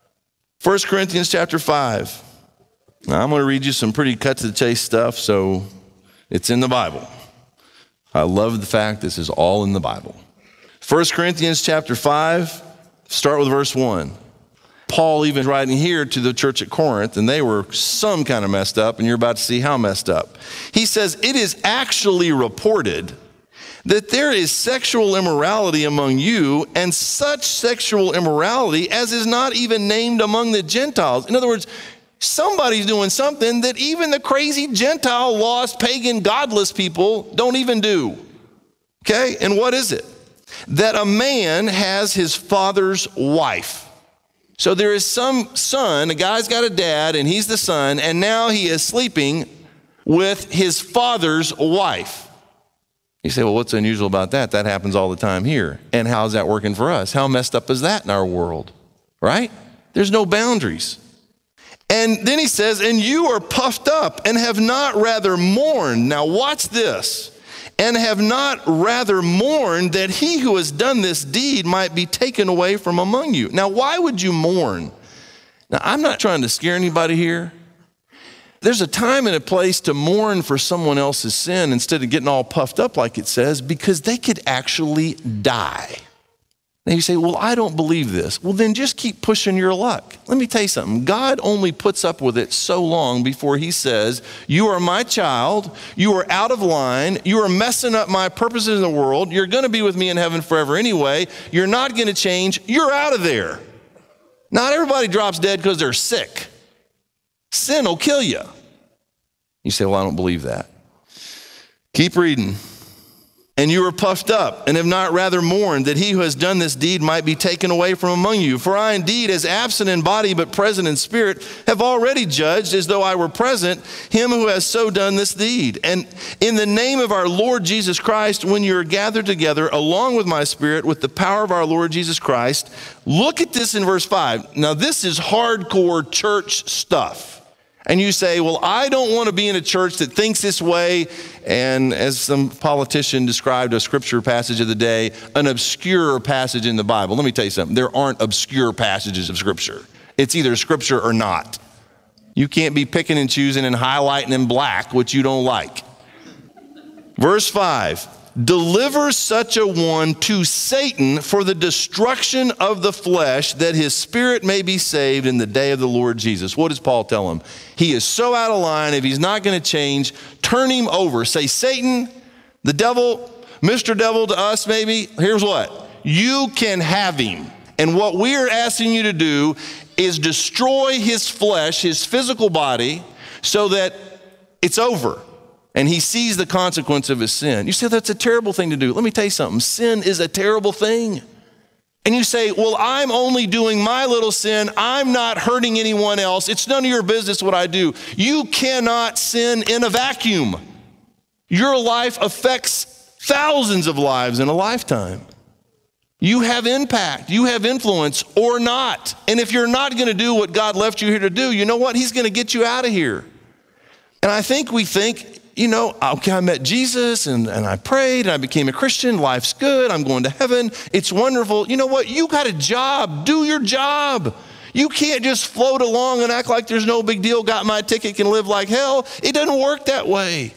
1 Corinthians chapter 5. Now, I'm going to read you some pretty cut-to-the-chase stuff, so it's in the Bible. I love the fact this is all in the Bible. 1 Corinthians chapter 5, start with verse 1. Paul even writing here to the church at Corinth, and they were some kind of messed up, and you're about to see how messed up. He says, it is actually reported that there is sexual immorality among you, and such sexual immorality as is not even named among the Gentiles. In other words, somebody's doing something that even the crazy Gentile, lost, pagan, godless people don't even do. Okay? And what is it? That a man has his father's wife. So there is some son, a guy's got a dad, and he's the son, and now he is sleeping with his father's wife. You say, well, what's unusual about that? That happens all the time here. And how's that working for us? How messed up is that in our world? Right? There's no boundaries. And then he says, and you are puffed up and have not rather mourned. Now watch this. And have not rather mourned that he who has done this deed might be taken away from among you. Now, why would you mourn? Now, I'm not trying to scare anybody here, There's a time and a place to mourn for someone else's sin instead of getting all puffed up like it says, because they could actually die. Now you say, well, I don't believe this. Well, then just keep pushing your luck. Let me tell you something. God only puts up with it so long before he says, you are my child. You are out of line. You are messing up my purposes in the world. You're going to be with me in heaven forever anyway. You're not going to change. You're out of there. Not everybody drops dead because they're sick. Sin will kill you. You say, well, I don't believe that. Keep reading. And you are puffed up and have not rather mourned that he who has done this deed might be taken away from among you. For I indeed, as absent in body but present in spirit, have already judged as though I were present him who has so done this deed. And in the name of our Lord Jesus Christ, when you are gathered together along with my spirit with the power of our Lord Jesus Christ, look at this in verse 5. Now this is hardcore church stuff. And you say, well, I don't want to be in a church that thinks this way. And as some politician described a scripture passage of the day, an obscure passage in the Bible. Let me tell you something. There aren't obscure passages of scripture. It's either scripture or not. You can't be picking and choosing and highlighting in black what you don't like. Verse 5. Deliver such a one to Satan for the destruction of the flesh, that his spirit may be saved in the day of the Lord Jesus. What does Paul tell him? He is so out of line. If he's not going to change, turn him over. Say, Satan, the devil, Mr. Devil to us maybe, here's what. You can have him. And what we are asking you to do is destroy his flesh, his physical body, so that it's over. And he sees the consequence of his sin. You say, that's a terrible thing to do. Let me tell you something. Sin is a terrible thing. And you say, well, I'm only doing my little sin. I'm not hurting anyone else. It's none of your business what I do. You cannot sin in a vacuum. Your life affects thousands of lives in a lifetime. You have impact. You have influence or not. And if you're not going to do what God left you here to do, you know what? He's going to get you out of here. And I think we think, you know, okay, I met Jesus and I prayed and I became a Christian. Life's good. I'm going to heaven. It's wonderful. You know what? You got a job. Do your job. You can't just float along and act like there's no big deal. Got my ticket, can live like hell. It doesn't work that way.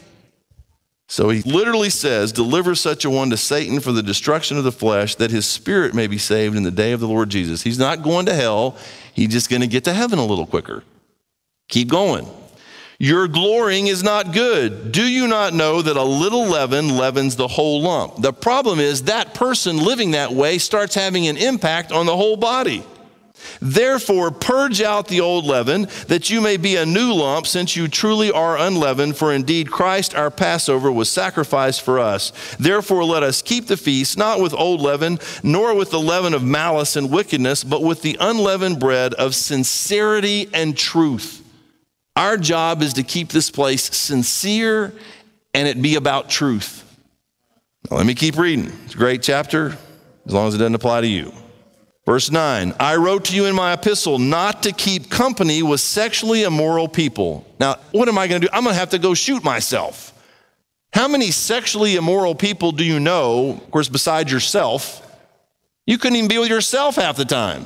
So he literally says, deliver such a one to Satan for the destruction of the flesh, that his spirit may be saved in the day of the Lord Jesus. He's not going to hell. He's just going to get to heaven a little quicker. Keep going. Your glorying is not good. Do you not know that a little leaven leavens the whole lump? The problem is that person living that way starts having an impact on the whole body. Therefore, purge out the old leaven, that you may be a new lump, since you truly are unleavened. For indeed, Christ our Passover was sacrificed for us. Therefore, let us keep the feast, not with old leaven, nor with the leaven of malice and wickedness, but with the unleavened bread of sincerity and truth. Our job is to keep this place sincere and it be about truth. Now, let me keep reading. It's a great chapter, as long as it doesn't apply to you. Verse 9, I wrote to you in my epistle not to keep company with sexually immoral people. Now, what am I going to do? I'm going to have to go shoot myself. How many sexually immoral people do you know, of course, besides yourself? You couldn't even be with yourself half the time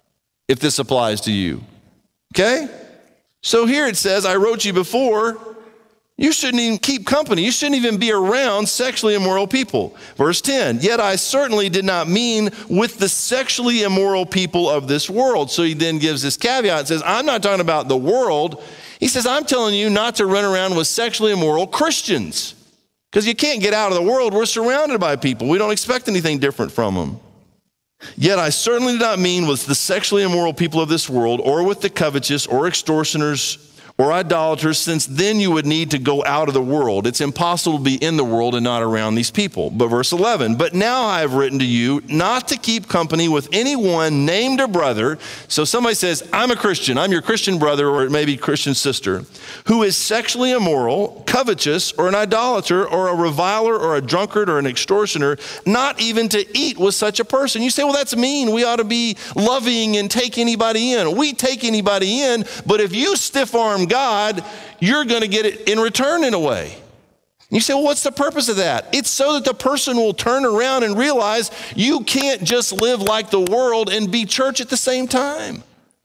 if this applies to you. Okay? So here it says, I wrote you before, you shouldn't even keep company. You shouldn't even be around sexually immoral people. Verse 10, yet I certainly did not mean with the sexually immoral people of this world. So he then gives this caveat and says, I'm not talking about the world. He says, I'm telling you not to run around with sexually immoral Christians, because you can't get out of the world. We're surrounded by people. We don't expect anything different from them. Yet I certainly did not mean with the sexually immoral people of this world, or with the covetous, or extortioners, or idolaters, since then you would need to go out of the world. It's impossible to be in the world and not around these people. But verse 11, but now I have written to you not to keep company with anyone named a brother. So somebody says, I'm a Christian, I'm your Christian brother, or it may be Christian sister, who is sexually immoral, covetous, or an idolater, or a reviler, or a drunkard, or an extortioner, not even to eat with such a person. You say, well, that's mean. We ought to be loving and take anybody in. We take anybody in, but if you stiff-arm God, you're going to get it in return in a way. You say, well, what's the purpose of that? It's so that the person will turn around and realize you can't just live like the world and be church at the same time.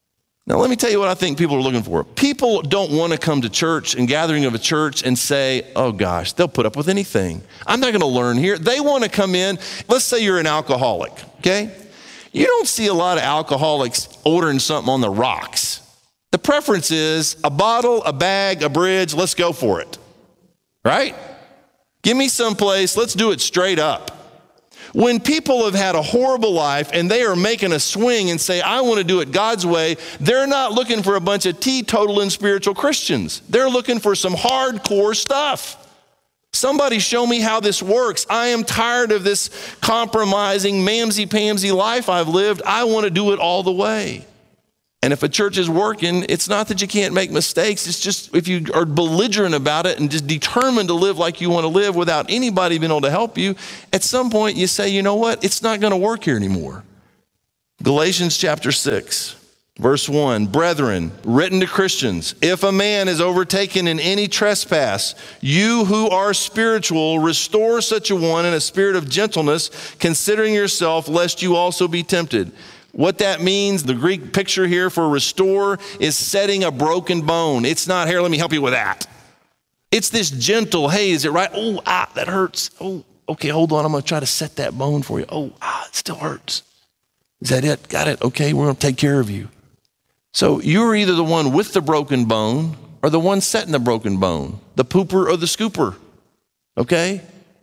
Now, let me tell you what I think people are looking for. People don't want to come to church and gathering of a church and say, oh gosh, they'll put up with anything. I'm not going to learn here. They want to come in. Let's say you're an alcoholic, okay? You don't see a lot of alcoholics ordering something on the rocks. The preference is a bottle, a bag, a bridge, let's go for it, right? Give me someplace, let's do it straight up. When people have had a horrible life and they are making a swing and say, I want to do it God's way, they're not looking for a bunch of teetotal and spiritual Christians. They're looking for some hardcore stuff. Somebody show me how this works. I am tired of this compromising, mamsy-pamsy life I've lived. I want to do it all the way. And if a church is working, it's not that you can't make mistakes. It's just if you are belligerent about it and just determined to live like you want to live without anybody being able to help you, at some point you say, you know what? It's not going to work here anymore. Galatians chapter 6, verse 1, brethren, written to Christians, if a man is overtaken in any trespass, you who are spiritual, restore such a one in a spirit of gentleness, considering yourself, lest you also be tempted. What that means, the Greek picture here for restore is setting a broken bone. It's not, here, let me help you with that. It's this gentle, hey, is it right? Oh, that hurts. Oh, okay, hold on. I'm going to try to set that bone for you. Oh, it still hurts. Is that it? Got it. Okay, we're going to take care of you. So you're either the one with the broken bone or the one setting the broken bone, the pooper or the scooper, okay?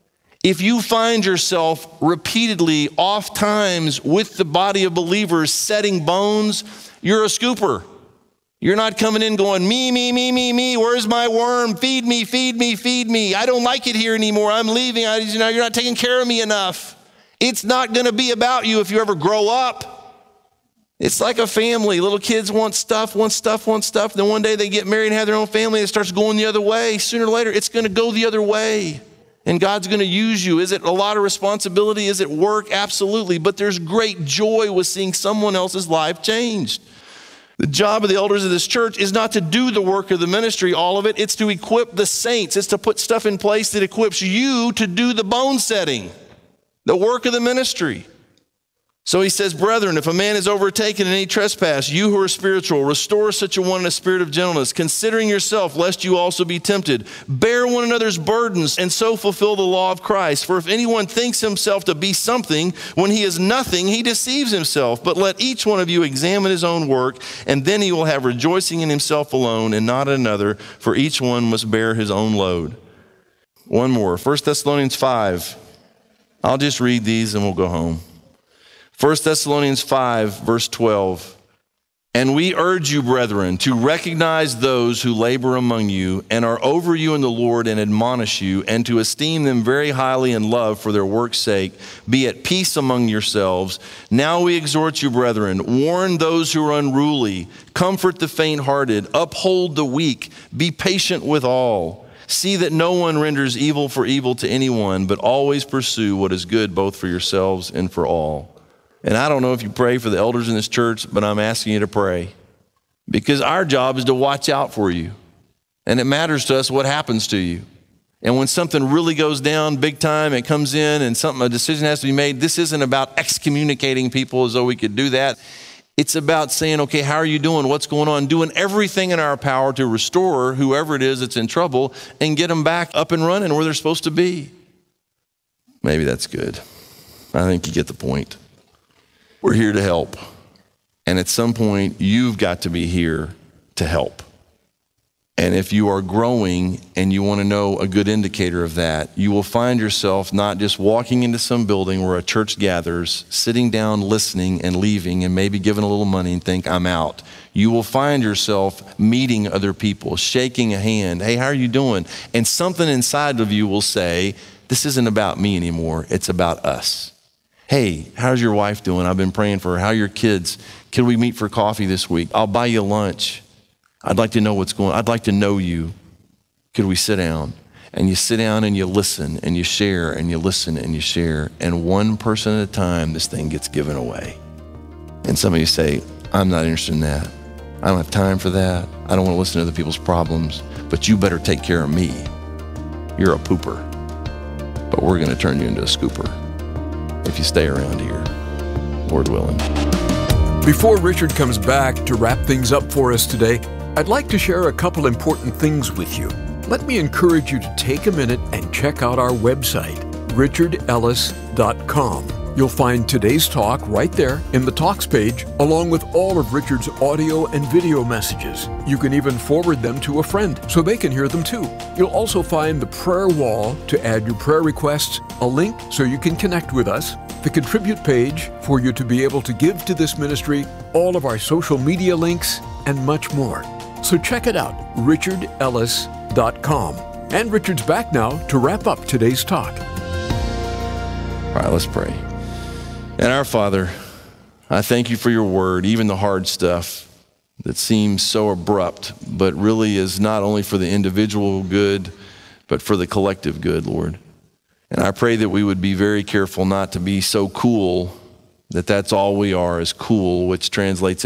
If you find yourself repeatedly, oft times, with the body of believers setting bones, you're a scooper. You're not coming in going, me, where's my worm? Feed me, feed me, feed me. I don't like it here anymore. I'm leaving. You're not taking care of me enough. It's not going to be about you if you ever grow up. It's like a family. Little kids want stuff. Then one day they get married and have their own family and it starts going the other way. Sooner or later, it's going to go the other way. And God's going to use you. Is it a lot of responsibility? Is it work? Absolutely. But there's great joy with seeing someone else's life changed. The job of the elders of this church is not to do the work of the ministry, all of it. It's to equip the saints. It's to put stuff in place that equips you to do the bone setting, the work of the ministry. So he says, brethren, if a man is overtaken in any trespass, you who are spiritual, restore such a one in a spirit of gentleness, considering yourself, lest you also be tempted. Bear one another's burdens, and so fulfill the law of Christ. For if anyone thinks himself to be something, when he is nothing, he deceives himself. But let each one of you examine his own work, and then he will have rejoicing in himself alone, and not in another, for each one must bear his own load. One more, 1 Thessalonians 5. I'll just read these and we'll go home. 1 Thessalonians 5, verse 12. And we urge you, brethren, to recognize those who labor among you and are over you in the Lord and admonish you, and to esteem them very highly in love for their work's sake. Be at peace among yourselves. Now we exhort you, brethren, warn those who are unruly, comfort the faint-hearted, uphold the weak, be patient with all. See that no one renders evil for evil to anyone, but always pursue what is good both for yourselves and for all. And I don't know if you pray for the elders in this church, but I'm asking you to pray. Because our job is to watch out for you. And it matters to us what happens to you. And when something really goes down big time, it comes in and a decision has to be made, this isn't about excommunicating people as though we could do that. It's about saying, okay, how are you doing? What's going on? Doing everything in our power to restore whoever it is that's in trouble and get them back up and running where they're supposed to be. Maybe that's good. I think you get the point. We're here to help. And at some point, you've got to be here to help. And if you are growing and you want to know a good indicator of that, you will find yourself not just walking into some building where a church gathers, sitting down, listening, and leaving, and maybe giving a little money and think, I'm out. You will find yourself meeting other people, shaking a hand. Hey, how are you doing? And something inside of you will say, this isn't about me anymore. It's about us. Hey, how's your wife doing? I've been praying for her. How are your kids? Can we meet for coffee this week? I'll buy you lunch. I'd like to know what's going on. I'd like to know you. Could we sit down? And you sit down and you listen and you share and you listen and you share. And one person at a time, this thing gets given away. And some of you say, I'm not interested in that. I don't have time for that. I don't want to listen to other people's problems. But you better take care of me. You're a pooper. But we're going to turn you into a scooper if you stay around here, Lord willing. Before Richard comes back to wrap things up for us today, I'd like to share a couple important things with you. Let me encourage you to take a minute and check out our website, richardellis.com. You'll find today's talk right there in the Talks page, along with all of Richard's audio and video messages. You can even forward them to a friend so they can hear them too. You'll also find the prayer wall to add your prayer requests, a link so you can connect with us, the contribute page for you to be able to give to this ministry, all of our social media links, and much more. So check it out, richardellis.com. And Richard's back now to wrap up today's talk. All right, let's pray. And our Father, I thank you for your word, even the hard stuff that seems so abrupt, but really is not only for the individual good, but for the collective good, Lord. And I pray that we would be very careful not to be so cool that that's all we are, is cool, which translates